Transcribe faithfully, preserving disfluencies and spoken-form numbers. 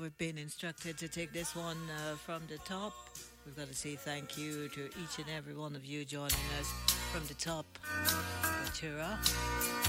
we've been instructed to take this one uh, from the top. We've got to say thank you to each and every one of you joining us from the top. Batura.